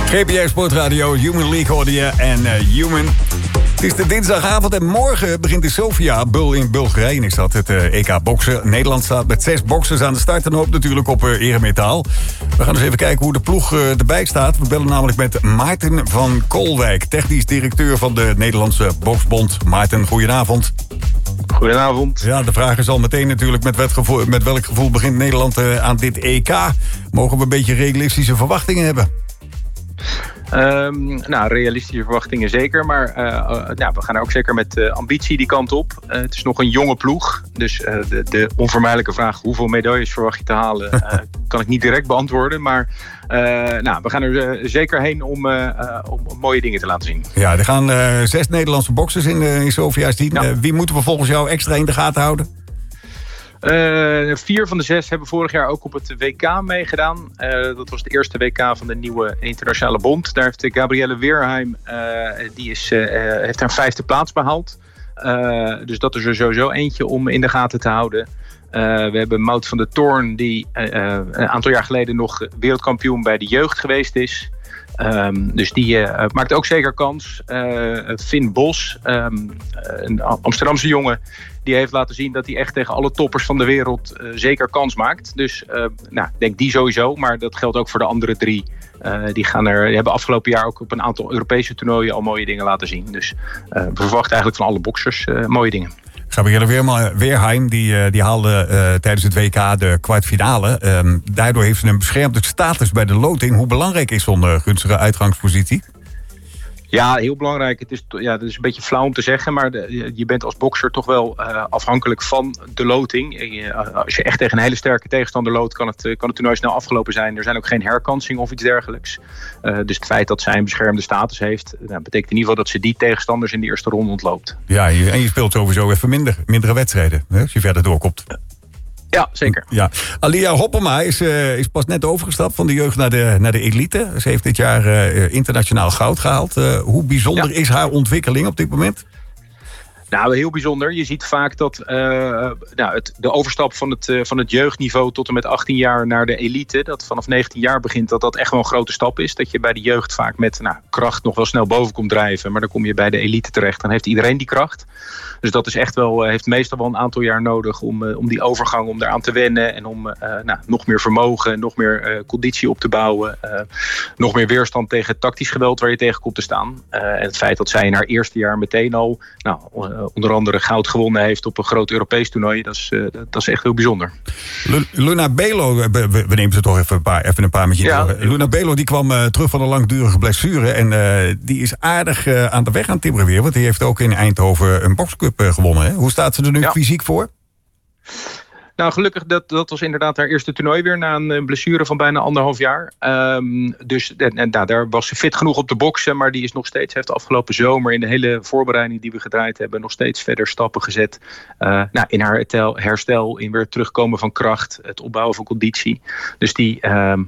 GPA Sportradio, Human League hoorde je en Human. Het is de dinsdagavond en morgen begint in Sofia, in Bulgarije is dat, het EK boksen. Nederland staat met 6 boksers aan de start en hoopt natuurlijk op eremetaal. We gaan dus even kijken hoe de ploeg erbij staat. We bellen namelijk met Maarten van Kolwijk, technisch directeur van de Nederlandse Boksbond. Maarten, goedenavond. Goedenavond. Ja, de vraag is al meteen natuurlijk met welk gevoel begint Nederland aan dit EK? Mogen we een beetje realistische verwachtingen hebben? Realistische verwachtingen zeker. Maar we gaan er ook zeker met ambitie die kant op. Het is nog een jonge ploeg. Dus de onvermijdelijke vraag hoeveel medailles verwacht je te halen... kan ik niet direct beantwoorden. Maar we gaan er zeker heen om mooie dingen te laten zien. Ja, er gaan 6 Nederlandse boksers in Sofia zien. Ja. Wie moeten we volgens jou extra in de gaten houden? 4 van de 6 hebben vorig jaar ook op het WK meegedaan. Dat was het eerste WK van de nieuwe internationale bond. Daar heeft Gabrielle Weerheim, heeft haar 5e plaats behaald. Dus dat is er sowieso eentje om in de gaten te houden. We hebben Maud van der Toorn, die een aantal jaar geleden nog wereldkampioen bij de jeugd geweest is. Dus die maakt ook zeker kans. Finn Bos, een Amsterdamse jongen, die heeft laten zien dat hij echt tegen alle toppers van de wereld zeker kans maakt. Dus ik denk die sowieso, maar dat geldt ook voor de andere 3. Die hebben afgelopen jaar ook op een aantal Europese toernooien al mooie dingen laten zien. Dus we verwachten eigenlijk van alle boksers mooie dingen. Gabrielle Weerheim die haalde tijdens het WK de kwartfinale. Daardoor heeft ze een beschermde status bij de loting. Hoe belangrijk is zo'n gunstige uitgangspositie? Ja, heel belangrijk. Het is een beetje flauw om te zeggen, maar je bent als bokser toch wel afhankelijk van de loting. Als je echt tegen een hele sterke tegenstander loodt, kan het toernooi snel afgelopen zijn. Er zijn ook geen herkansingen of iets dergelijks. Dus het feit dat zij een beschermde status heeft, betekent in ieder geval dat ze die tegenstanders in de eerste ronde ontloopt. Ja, en je speelt sowieso even mindere wedstrijden, hè, als je verder doorkomt. Ja, zeker. Ja. Alia Hoppema is pas net overgestapt van de jeugd naar de elite. Ze heeft dit jaar internationaal goud gehaald. Hoe bijzonder is haar ontwikkeling op dit moment? Nou, heel bijzonder. Je ziet vaak dat de overstap van het jeugdniveau tot en met 18 jaar naar de elite, dat vanaf 19 jaar begint, dat echt wel een grote stap is. Dat je bij de jeugd vaak met kracht nog wel snel boven komt drijven, maar dan kom je bij de elite terecht. Dan heeft iedereen die kracht. Dus dat is echt heeft meestal wel een aantal jaar nodig om die overgang, om daaraan te wennen en om nog meer vermogen, nog meer conditie op te bouwen, nog meer weerstand tegen tactisch geweld waar je tegen komt te staan. En het feit dat zij in haar eerste jaar meteen al onder andere goud gewonnen heeft op een groot Europees toernooi, dat is echt heel bijzonder. Luna Belo, we nemen ze toch even een paar met je door. Luna Belo die kwam terug van een langdurige blessure en die is aardig aan de weg aan het timmeren weer, want die heeft ook in Eindhoven een boxcup gewonnen. Hè? Hoe staat ze er nu fysiek voor? Nou, gelukkig, dat was inderdaad haar eerste toernooi weer na een blessure van bijna 1,5 jaar. Daar was ze fit genoeg op te boksen, maar die is nog steeds, heeft de afgelopen zomer in de hele voorbereiding die we gedraaid hebben, nog steeds verder stappen gezet. In haar herstel, in weer terugkomen van kracht, het opbouwen van conditie. Dus die